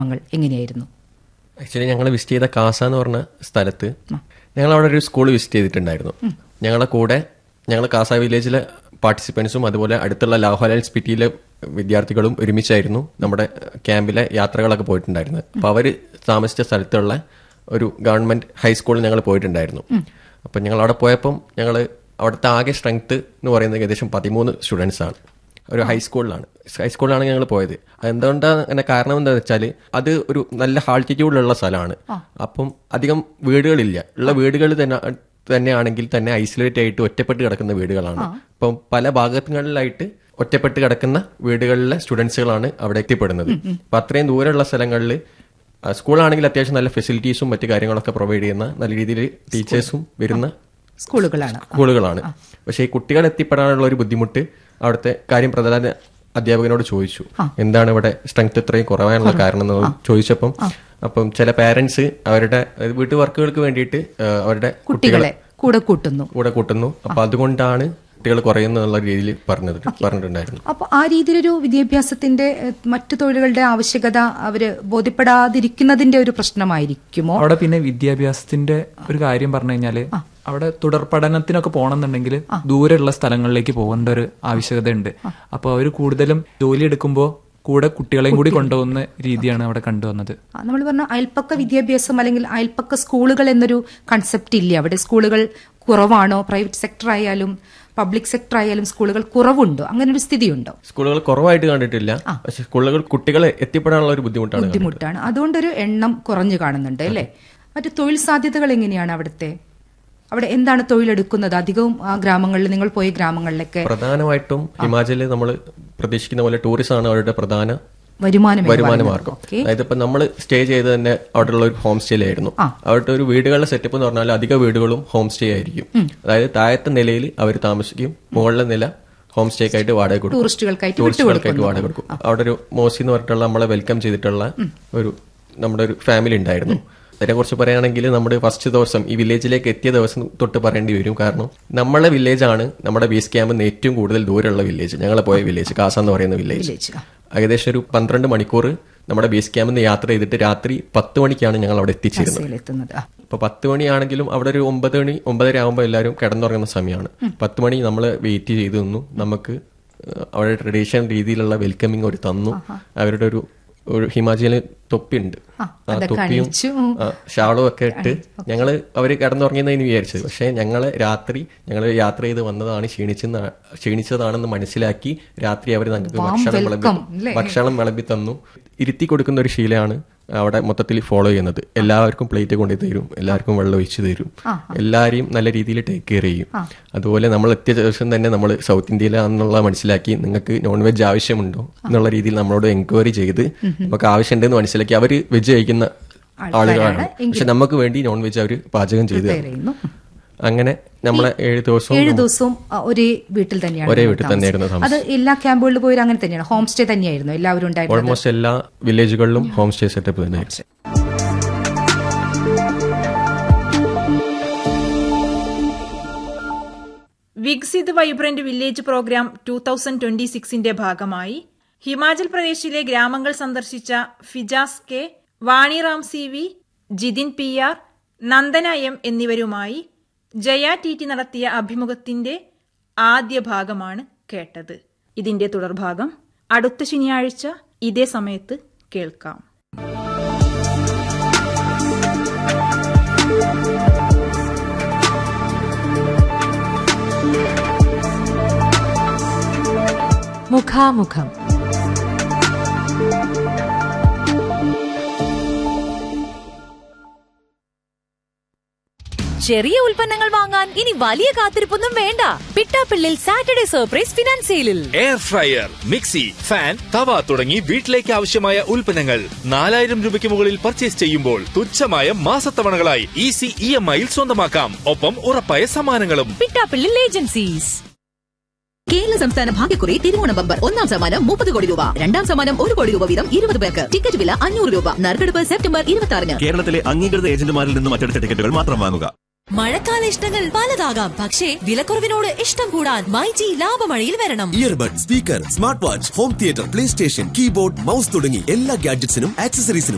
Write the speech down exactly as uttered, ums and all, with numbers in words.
എങ്ങനെയായിരുന്നു? ആക്ച്വലി ഞങ്ങൾ വിസിറ്റ് ചെയ്ത കാസ എന്ന് പറഞ്ഞ സ്ഥലത്ത് ഞങ്ങൾ അവിടെ ഒരു സ്കൂൾ വിസിറ്റ് ചെയ്തിട്ടുണ്ടായിരുന്നു. ഞങ്ങളുടെ കൂടെ ഞങ്ങൾ കാസ വില്ലേജിലെ പാർട്ടിസിപ്പൻസും അതുപോലെ അടുത്തുള്ള ലാഹോൽ സ്പിറ്റിയിലെ വിദ്യാർത്ഥികളും ഒരുമിച്ചായിരുന്നു നമ്മുടെ ക്യാമ്പിലെ യാത്രകളൊക്കെ പോയിട്ടുണ്ടായിരുന്നത്. അപ്പോൾ അവർ താമസിച്ച സ്ഥലത്തുള്ള ഒരു ഗവൺമെന്റ് ഹൈസ്കൂളിൽ ഞങ്ങൾ പോയിട്ടുണ്ടായിരുന്നു. അപ്പം ഞങ്ങൾ അവിടെ പോയപ്പം ഞങ്ങൾ അവിടുത്തെ ആകെ സ്ട്രെങ്ത് എന്ന് പറയുന്നത് ഏകദേശം പതിമൂന്ന് സ്റ്റുഡൻസ് ആണ്. ഒരു ഹൈസ്കൂളിലാണ് ഹൈസ്കൂളിലാണ് ഞങ്ങൾ പോയത്. എന്തുകൊണ്ടാണ് അങ്ങനെ കാരണം എന്താണെന്ന് വെച്ചാൽ അത് ഒരു നല്ല ആൾട്ടിറ്റ്യൂഡിലുള്ള സ്ഥലമാണ്. അപ്പം അധികം വീടുകളില്ല. ഉള്ള വീടുകൾ തന്നെ തന്നെയാണെങ്കിൽ തന്നെ ഐസൊലേറ്റ് ആയിട്ട് ഒറ്റപ്പെട്ട് കിടക്കുന്ന വീടുകളാണ്. അപ്പം പല ഭാഗങ്ങളിലായിട്ട് ഒറ്റപ്പെട്ട് കിടക്കുന്ന വീടുകളിലെ സ്റ്റുഡൻസുകളാണ് അവിടെ എത്തിപ്പെടുന്നത്. അപ്പം അത്രയും ദൂരമുള്ള സ്ഥലങ്ങളിൽ സ്കൂളാണെങ്കിൽ അത്യാവശ്യം നല്ല ഫെസിലിറ്റീസും മറ്റു കാര്യങ്ങളൊക്കെ പ്രൊവൈഡ് ചെയ്യുന്ന നല്ല രീതിയിൽ ടീച്ചേഴ്സും വരുന്ന സ്കൂളുകളാണ് സ്കൂളുകളാണ് പക്ഷേ ഈ കുട്ടികൾ എത്തിപ്പെടാനുള്ള ഒരു ബുദ്ധിമുട്ട് അവിടുത്തെ കാര്യം പ്രധാന അധ്യാപകനോട് ചോദിച്ചു. എന്താണ് ഇവിടെ സ്ട്രെങ്ത് ഇത്രയും കുറവാനുള്ള കാരണം എന്ന് ചോദിച്ചപ്പം അപ്പം ചില പാരന്റ്സ് അവരുടെ വീട്ടു വർക്കുകൾക്ക് വേണ്ടിയിട്ട് അവരുടെ കുട്ടികളെ കൂടെ കൂട്ടുന്നു കൂടെ കൂട്ടുന്നു അപ്പൊ അതുകൊണ്ടാണ് കുട്ടികൾ കുറയുന്നുള്ള രീതിയിൽ പറഞ്ഞത് പറഞ്ഞിട്ടുണ്ടായിരുന്നു. അപ്പൊ ആ രീതിയിലൊരു വിദ്യാഭ്യാസത്തിന്റെ മറ്റു തൊഴിലുകളുടെ ആവശ്യകത അവര് ബോധ്യപ്പെടാതിരിക്കുന്നതിന്റെ ഒരു പ്രശ്നമായിരിക്കുമോ? അവിടെ പിന്നെ വിദ്യാഭ്യാസത്തിന്റെ ഒരു കാര്യം പറഞ്ഞു കഴിഞ്ഞാല് അവിടെ തുടർ പഠനത്തിനൊക്കെ പോകണമെന്നുണ്ടെങ്കിൽ ദൂരെയുള്ള സ്ഥലങ്ങളിലേക്ക് പോകേണ്ട ഒരു ആവശ്യകത ഉണ്ട്. അപ്പൊ അവര് കൂടുതലും ജോലി എടുക്കുമ്പോൾ കൂടെ കുട്ടികളെയും കൂടി കൊണ്ടുപോകുന്ന രീതിയാണ് അവിടെ കണ്ടുവന്നത്. നമ്മൾ പറഞ്ഞ അയൽപ്പക്ക വിദ്യാഭ്യാസം അല്ലെങ്കിൽ അയൽപ്പക്ക സ്കൂളുകൾ എന്നൊരു കൺസെപ്റ്റ് ഇല്ല അവിടെ. സ്കൂളുകൾ കുറവാണോ? പ്രൈവറ്റ് സെക്ടർ ആയാലും പബ്ലിക് സെക്ടർ ആയാലും സ്കൂളുകൾ കുറവുണ്ടോ? അങ്ങനെ ഒരു സ്ഥിതിയുണ്ടോ? സ്കൂളുകൾ കുറവായിട്ട് കണ്ടിട്ടില്ല. പക്ഷെ സ്കൂളുകൾ കുട്ടികളെ എത്തിപ്പെടാനുള്ള ഒരു ബുദ്ധിമുട്ടാണ് ബുദ്ധിമുട്ടാണ് അതുകൊണ്ടൊരു എണ്ണം കുറഞ്ഞു കാണുന്നുണ്ട് അല്ലേ? മറ്റു തൊഴിൽ സാധ്യതകൾ എങ്ങനെയാണ് അവിടുത്തെ? അവിടെ എന്താണ് തൊഴിലെടുക്കുന്നത് അധികവും ആ ഗ്രാമങ്ങളിൽ നിങ്ങൾ പോയ ഗ്രാമങ്ങളിലൊക്കെ? പ്രധാനമായിട്ടും ഹിമാചലിൽ നമ്മൾ പ്രതീക്ഷിക്കുന്ന പോലെ ടൂറിസം ആണ് അവരുടെ പ്രധാന വരുമാന വരുമാന മാർഗം. അതായത് ഇപ്പൊ നമ്മൾ സ്റ്റേ ചെയ്ത് തന്നെ അവിടെയുള്ള ഒരു ഹോം സ്റ്റേയിലായിരുന്നു. അവരുടെ ഒരു വീടുകളുടെ സെറ്റപ്പ് എന്ന് പറഞ്ഞാൽ അധിക വീടുകളും ഹോം സ്റ്റേ ആയിരിക്കും. അതായത് താഴത്തെ നിലയിൽ അവർ താമസിക്കും, മുകളിലെ നില ഹോം സ്റ്റേക്ക് ആയിട്ട് വാടക കൊടുക്കും, ടൂറിസ്റ്റുകൾക്കായിട്ട് വാടക കൊടുക്കും. അവിടെ ഒരു മോസി എന്ന് പറഞ്ഞിട്ടുള്ള നമ്മളെ വെൽക്കം ചെയ്തിട്ടുള്ള ഒരു നമ്മുടെ ഒരു ഫാമിലി ഉണ്ടായിരുന്നു. അതിനെ കുറിച്ച് പറയുകയാണെങ്കിൽ നമ്മുടെ ഫസ്റ്റ് ദിവസം ഈ വില്ലേജിലേക്ക് എത്തിയ ദിവസം തൊട്ട് പറയേണ്ടി വരും. കാരണം നമ്മളെ വില്ലേജാണ് നമ്മുടെ ബേസ് ക്യാമ്പിൽ നിന്ന് ഏറ്റവും കൂടുതൽ ദൂരമുള്ള വില്ലേജ്. ഞങ്ങൾ പോയ വില്ലേജ് കാസ എന്ന് പറയുന്ന വില്ലേജ് ഏകദേശം ഒരു പന്ത്രണ്ട് മണിക്കൂർ നമ്മുടെ ബേസ് ക്യാമ്പിൽ നിന്ന് യാത്ര ചെയ്തിട്ട് രാത്രി പത്ത് മണിക്കാണ് ഞങ്ങൾ അവിടെ എത്തിച്ചേരുന്നത്. അപ്പൊ പത്ത് മണിയാണെങ്കിലും അവിടെ ഒരു ഒമ്പത് മണി ഒമ്പതര ആകുമ്പോൾ എല്ലാവരും കിടന്നുറങ്ങുന്ന സമയമാണ്. പത്ത് മണി നമ്മൾ വെയിറ്റ് ചെയ്ത് നിന്നു. നമുക്ക് അവരുടെ ട്രഡീഷണൽ രീതിയിലുള്ള വെൽക്കമിങ് ഒരു തന്നു. അവരുടെ ഒരു ഒരു ഹിമാചലിൽ തൊപ്പിയുണ്ട്, ആ തൊപ്പിയും ഷാളും ഒക്കെ ഇട്ട് ഞങ്ങള് അവര് കിടന്നുറങ്ങിയെന്ന് വിചാരിച്ചത്. പക്ഷെ ഞങ്ങള് രാത്രി ഞങ്ങൾ യാത്ര ചെയ്ത് വന്നതാണ്, ക്ഷീണിച്ച ക്ഷീണിച്ചതാണെന്ന് മനസ്സിലാക്കി രാത്രി അവർ ഞങ്ങൾക്ക് ഭക്ഷണം വിളമ്പി ഭക്ഷണം വിളമ്പി തന്നു. ഇരുത്തി കൊടുക്കുന്ന ഒരു ശീലമാണ് അവിടെ മൊത്തത്തിൽ ഫോളോ ചെയ്യുന്നത്. എല്ലാവർക്കും പ്ലേറ്റ് കൊണ്ടു തരും, എല്ലാവർക്കും വെള്ളം ഒഴിച്ചു തരും, എല്ലാവരെയും നല്ല രീതിയിൽ ടേക്ക് കെയർ ചെയ്യും. അതുപോലെ നമ്മൾ എത്തിയ ദിവസം തന്നെ നമ്മൾ സൗത്ത് ഇന്ത്യയിലാണെന്നുള്ള മനസ്സിലാക്കി നിങ്ങൾക്ക് നോൺ വെജ് ആവശ്യമുണ്ടോ എന്നുള്ള രീതിയിൽ നമ്മളോട് എൻക്വയറി ചെയ്ത് നമുക്ക് ആവശ്യമുണ്ടെന്ന് മനസ്സിലാക്കി. അവര് വെജ് കഴിക്കുന്ന ആളുകളാണ്, പക്ഷെ നമുക്ക് വേണ്ടി നോൺ വെജ് അവർ പാചകം ചെയ്ത് തരുന്നു. അങ്ങനെ നമ്മളെ ഏഴ് ദിവസവും ഏഴ് ദിവസവും ഒരേ വീട്ടിൽ തന്നെയാണ് ഒരേ വീട്ടിൽ തന്നെയായിരുന്നു. അത് എല്ലാ ക്യാമ്പുകളിൽ പോയാലും അങ്ങനെ തന്നെയാണ്? ഹോം സ്റ്റേ തന്നെയായിരുന്നു എല്ലാവരും ഉണ്ടായിരുന്നത്? ഓൾമോസ്റ്റ് എല്ലാ വില്ലേജുകളിലും ഹോം സ്റ്റേ സെറ്റപ്പ് തന്നെയായിരുന്നു. Viksit vibrant village programme two thousand twenty സിക്സിന്റെ ഭാഗമായി ഹിമാചൽ പ്രദേശിലെ ഗ്രാമങ്ങൾ സന്ദർശിച്ച Fijas K, Vaniram C V, Jithin P R, Nandana M എന്നിവരുമായി ജയ ടി ടി നടത്തിയ അഭിമുഖത്തിന്റെ ആദ്യ ഭാഗമാണ് കേട്ടത്. ഇതിന്റെ തുടർഭാഗം അടുത്ത ശനിയാഴ്ച ഇതേ സമയത്ത് കേൾക്കാം. മുഖാമുഖം. ചെറിയ ഉൽപ്പന്നങ്ങൾ വാങ്ങാൻ ഇനി വലിയ കാത്തിരിപ്പൊന്നും വേണ്ട. പിട്ടാപ്പിള്ളിൽ സാറ്റർഡേ സർപ്രൈസ് ഫിനാൻസ് സെയിലിൽ എയർ ഫ്രയർ, മിക്സി, ഫാൻ, തവ തുടങ്ങി വീട്ടിലേക്ക് ആവശ്യമായ ഉൽപ്പന്നങ്ങൾ നാലായിരം രൂപയ്ക്ക് മുകളിൽ പർച്ചേസ് ചെയ്യുമ്പോൾ തുച്ഛമായ മാസത്തവണകളായി ഈസി ഇ എം ഐയിൽ സ്വന്തമാക്കാം. ഒപ്പം ഉറപ്പായ സമ്മാനങ്ങളും. പിട്ടാപ്പിള്ളിൽ ഏജൻസീസ്. കേരള സംസ്ഥാന ഭാഗ്യക്കുറി തിരുവോണ ബമ്പർ ഒന്നാം സമ്മാനം മുപ്പത് കോടി രൂപ, രണ്ടാം സമ്മാനം ഒരു കോടി രൂപ വീതം ഇരുപത് പേർക്ക്. ടിക്കറ്റ് വില അഞ്ഞൂറ് രൂപ. നറുക്കെടുപ്പ് സെപ്റ്റംബർ ഇരുപത്തി ആറിന്. കേരളത്തിലെ അംഗീകൃത ഏജന്റുമാരിൽ നിന്നും മറ്റെടുത്ത ടിക്കറ്റുകൾ മാത്രം വാങ്ങുക. മഴക്കാല ഇഷ്ടങ്ങൾ പലതാകാം, പക്ഷേ വിലക്കുറവിനോട് ഇഷ്ടം കൂടാൻ മൈജി ലാഭമഴയിൽ വരണം. Earbud, speaker, smart watch, home theatre, play station, keyboard, mouse തുടങ്ങി എല്ലാ ഗാഡ്ജറ്റ്സിനും ആക്സസറീസിനും